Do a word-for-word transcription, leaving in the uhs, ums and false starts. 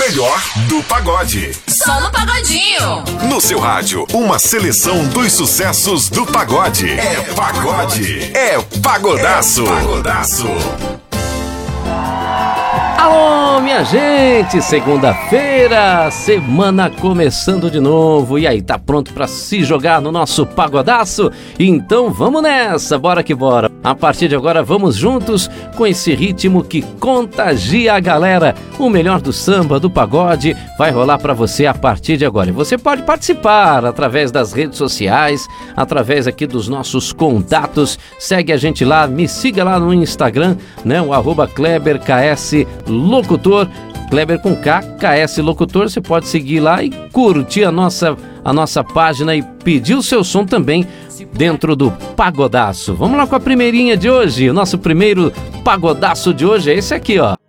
melhor do pagode. Só no Pagodinho. No seu rádio, uma seleção dos sucessos do pagode. É pagode. É pagodaço. É pagodaço. Alô, minha gente, segunda-feira, semana começando de novo. E aí, tá pronto pra se jogar no nosso pagodaço? Então vamos nessa, bora que bora. A partir de agora vamos juntos com esse ritmo que contagia a galera. O melhor do samba, do pagode, vai rolar pra você a partir de agora. E você pode participar através das redes sociais, através aqui dos nossos contatos. Segue a gente lá, me siga lá no Instagram, né? O arroba Kleber K S Locutor, Kleber com K, K S Locutor. Você pode seguir lá e curtir a nossa, a nossa página e pedir o seu som também dentro do Pagodaço. Vamos lá com a primeirinha de hoje. O nosso primeiro Pagodaço de hoje é esse aqui, ó.